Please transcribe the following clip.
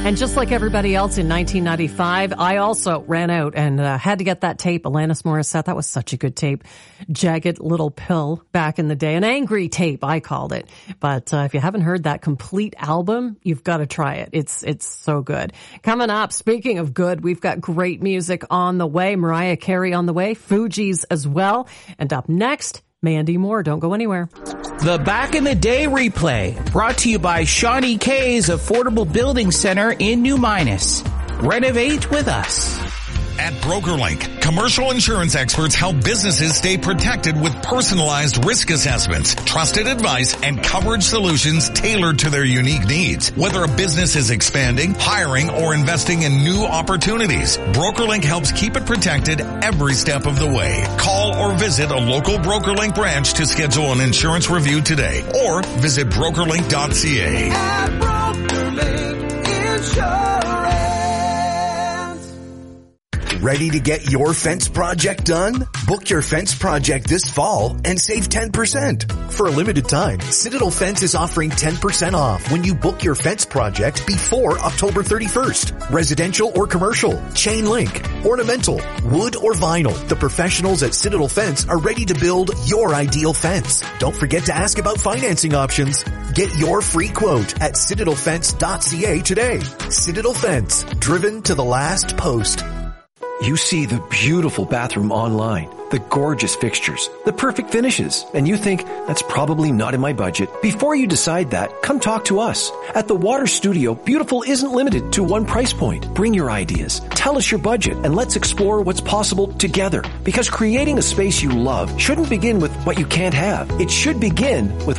And just like everybody else in 1995, I also ran out and had to get that tape. Alanis Morissette, that was such a good tape. Jagged Little Pill back in the day. An angry tape, I called it. But if you haven't heard that complete album, you've got to try it. It's so good. Coming up, speaking of good, we've got great music on the way. Mariah Carey on the way. Fugees as well. And up next, Mandy Moore. Don't go anywhere. The Back in the Day replay, brought to you by Shawnee K's Affordable Building Center in New Minas. Renovate with us. At BrokerLink, commercial insurance experts help businesses stay protected with personalized risk assessments, trusted advice, and coverage solutions tailored to their unique needs. Whether a business is expanding, hiring, or investing in new opportunities, BrokerLink helps keep it protected every step of the way. Call or visit a local BrokerLink branch to schedule an insurance review today, or visit brokerlink.ca. At BrokerLink Insurance. Ready to get your fence project done? Book your fence project this fall and save 10%. For a limited time, Citadel Fence is offering 10% off when you book your fence project before October 31st. Residential or commercial, chain link, ornamental, wood or vinyl. The professionals at Citadel Fence are ready to build your ideal fence. Don't forget to ask about financing options. Get your free quote at citadelfence.ca today. Citadel Fence, driven to the last post. You see the beautiful bathroom online, the gorgeous fixtures, the perfect finishes, and you think, that's probably not in my budget. Before you decide that, come talk to us. At the Water Studio, beautiful isn't limited to one price point. Bring your ideas, tell us your budget, and let's explore what's possible together. Because creating a space you love shouldn't begin with what you can't have. It should begin with